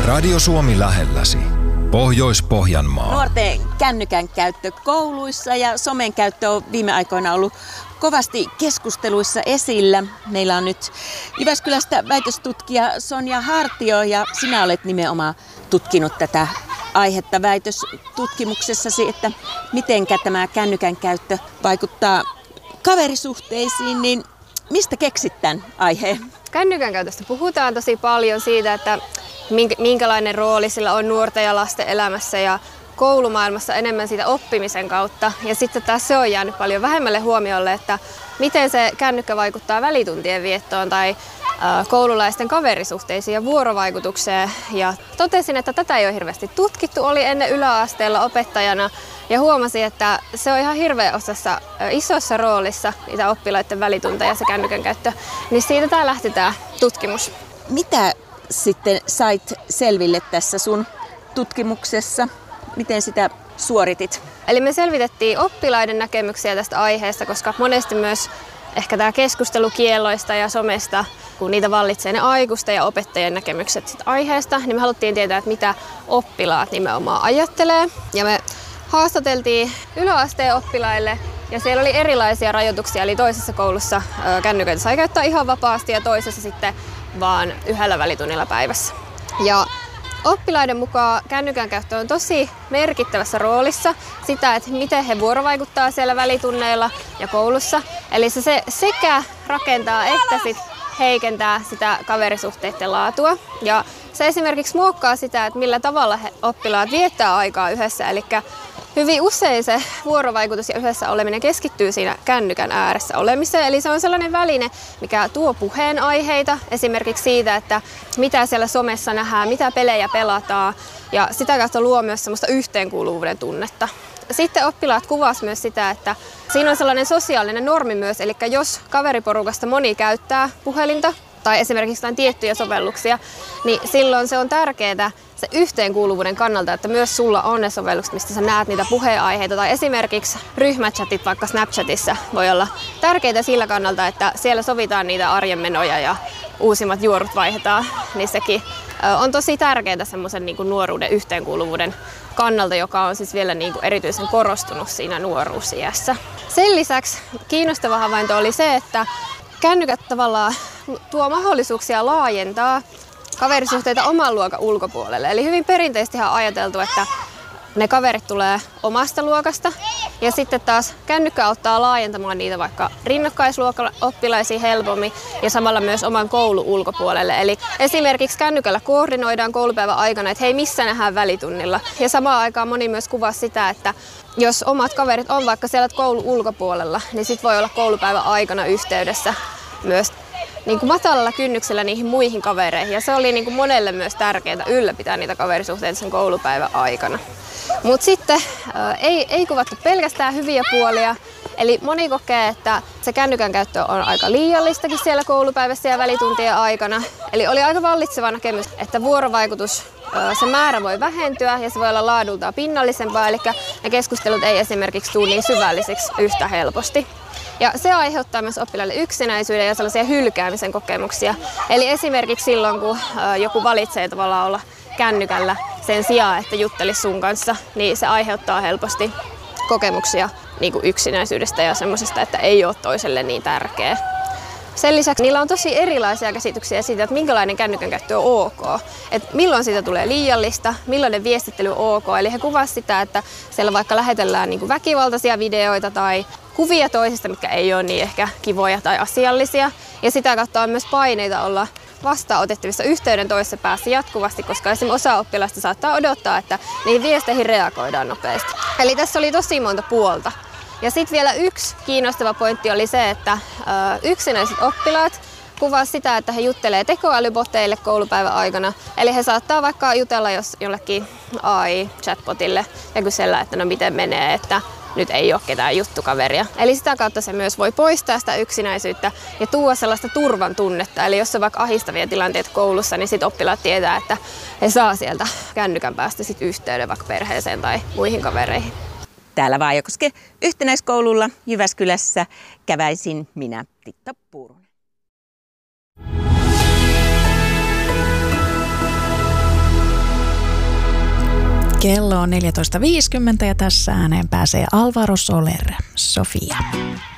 Radio Suomi lähelläsi. Pohjois-Pohjanmaa. Nuorten kännykän käyttö kouluissa ja somen käyttö on viime aikoina ollut kovasti keskusteluissa esillä. Meillä on nyt Jyväskylästä väitöstutkija Sonja Hartio ja sinä olet nimenomaan tutkinut tätä aihetta väitöstutkimuksessasi, että mitenkä tämä kännykän käyttö vaikuttaa kaverisuhteisiin, niin mistä keksit tämän aiheen? Kännykän käytöstä puhutaan tosi paljon siitä, että minkälainen rooli sillä on nuorten ja lasten elämässä ja koulumaailmassa enemmän siitä oppimisen kautta. Ja sitten taas se on jäänyt paljon vähemmälle huomiolle, että miten se kännykkä vaikuttaa välituntien viettoon tai koululaisten kaverisuhteisiin ja vuorovaikutukseen. Ja totesin, että tätä ei ole hirveästi tutkittu. Oli ennen yläasteella opettajana ja huomasin, että se on ihan hirveän osassa isossa roolissa niitä oppilaiden välitunteja se kännykän käyttö. Niin siitä tämä lähti tämä tutkimus. Mitä sitten sait selville tässä sun tutkimuksessa? Miten sitä suoritit? Eli me selvitettiin oppilaiden näkemyksiä tästä aiheesta, koska monesti myös ehkä tämä keskustelu kielloista ja somesta, kun niitä vallitsee ne aikuisten ja opettajien näkemykset sit aiheesta, niin me haluttiin tietää, että mitä oppilaat nimenomaan ajattelee. Ja me haastateltiin yläasteen oppilaille ja siellä oli erilaisia rajoituksia, eli toisessa koulussa kännyköitä sai käyttää ihan vapaasti ja toisessa sitten vaan yhdellä välitunnilla päivässä. Ja oppilaiden mukaan kännykän käyttö on tosi merkittävässä roolissa sitä, että miten he vuorovaikuttaa siellä välitunneilla ja koulussa. Eli se sekä rakentaa että sit heikentää sitä kaverisuhteiden laatua. Ja se esimerkiksi muokkaa sitä, että millä tavalla oppilaat viettää aikaa yhdessä. Eli hyvin usein se vuorovaikutus ja yhdessä oleminen keskittyy siinä kännykän ääressä olemiseen. Eli se on sellainen väline, mikä tuo puheenaiheita esimerkiksi siitä, että mitä siellä somessa nähdään, mitä pelejä pelataan. Ja sitä kautta luo myös semmoista yhteenkuuluvuuden tunnetta. Sitten oppilaat kuvasivat myös sitä, että siinä on sellainen sosiaalinen normi myös. Eli jos kaveriporukasta moni käyttää puhelinta tai esimerkiksi jotain tiettyjä sovelluksia, niin silloin se on tärkeää se yhteenkuuluvuuden kannalta, että myös sulla on ne sovellukset, mistä sä näet niitä puheenaiheita. Tai esimerkiksi ryhmächatit vaikka Snapchatissa voi olla tärkeitä sillä kannalta, että siellä sovitaan niitä arjen menoja ja uusimmat juorut vaihdetaan. Niin sekin on tosi tärkeää semmoisen niin kuin nuoruuden yhteenkuuluvuuden kannalta, joka on siis vielä niin kuin erityisen korostunut siinä nuoruusiässä. Sen lisäksi kiinnostava havainto oli se, että kännykät tavallaan tuo mahdollisuuksia laajentaa kaverisuhteita oman luokan ulkopuolelle. Eli hyvin perinteisesti on ajateltu, että ne kaverit tulee omasta luokasta ja sitten taas kännykkä auttaa laajentamaan niitä vaikka rinnakkaisluokan oppilaisiin helpommin ja samalla myös oman koulun ulkopuolelle. Eli esimerkiksi kännykällä koordinoidaan koulupäivän aikana, että hei, missä nähdään välitunnilla. Ja samaan aikaan moni myös kuvasi sitä, että jos omat kaverit on vaikka siellä koulun ulkopuolella, niin sit voi olla koulupäivän aikana yhteydessä myös niin kuin matalalla kynnyksellä niihin muihin kavereihin. Ja se oli niin kuin monelle myös tärkeää ylläpitää niitä kaverisuhteita sen koulupäivän aikana. Mutta sitten ei kuvattu pelkästään hyviä puolia. Eli moni kokee, että se kännykän käyttö on aika liiallistakin siellä koulupäivässä ja välituntien aikana. Eli oli aika vallitseva näkemys, että vuorovaikutus, se määrä voi vähentyä ja se voi olla laadultaan pinnallisempaa. Eli ne keskustelut ei esimerkiksi tule niin syvällisiksi yhtä helposti. Ja se aiheuttaa myös oppilaille yksinäisyyden ja sellaisia hylkäämisen kokemuksia. Eli esimerkiksi silloin, kun joku valitsee tavallaan olla kännykällä sen sijaan, että juttelisi sun kanssa, niin se aiheuttaa helposti kokemuksia niin kuin yksinäisyydestä ja semmoisesta, että ei ole toiselle niin tärkeä. Sen lisäksi niillä on tosi erilaisia käsityksiä siitä, että minkälainen kännykän käyttö on ok. Että milloin siitä tulee liiallista, millainen viestittely on ok. Eli he kuvasivat sitä, että siellä vaikka lähetellään niin kuin väkivaltaisia videoita tai kuvia toisista, mitkä ei ole niin ehkä kivoja tai asiallisia. Ja sitä kautta on myös paineita olla vastaanotettavissa yhteyden toisessa päässä jatkuvasti, koska esimerkiksi osa oppilaista saattaa odottaa, että niihin viesteihin reagoidaan nopeasti. Eli tässä oli tosi monta puolta. Ja sitten vielä yksi kiinnostava pointti oli se, että yksinäiset oppilaat kuvasivat sitä, että he juttelee tekoälyboteille koulupäivän aikana. Eli he saattaa vaikka jutella jollekin AI-chatbotille ja kysellä, että no miten menee, että nyt ei ole ketään juttukaveria. Eli sitä kautta se myös voi poistaa sitä yksinäisyyttä ja tuoda sellaista turvan tunnetta. Eli jos on vaikka ahdistavia tilanteita koulussa, niin sit oppilaat tietää, että he saa sieltä kännykän päästä sit yhteyden vaikka perheeseen tai muihin kavereihin. Täällä Vaajakoski yhtenäiskoululla Jyväskylässä käväisin minä, Titta Puurunen. Kello on 14.50 ja tässä ääneen pääsee Alvaro Soler, Sofia.